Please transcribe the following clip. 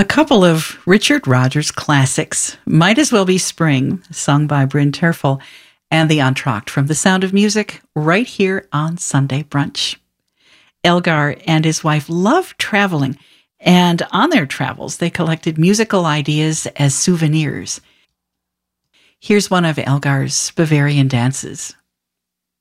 A couple of Richard Rodgers classics, Might As Well Be Spring, sung by Bryn Terfel, and The Entr'acte from The Sound of Music, right here on Sunday Brunch. Elgar and his wife loved traveling, and on their travels, they collected musical ideas as souvenirs. Here's one of Elgar's Bavarian dances.